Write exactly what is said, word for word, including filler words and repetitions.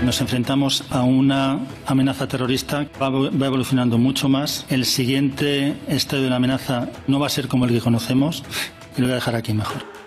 Nos enfrentamos a una amenaza terrorista que va, va evolucionando mucho más. El siguiente estadio de la amenaza no va a ser como el que conocemos y lo voy a dejar aquí mejor.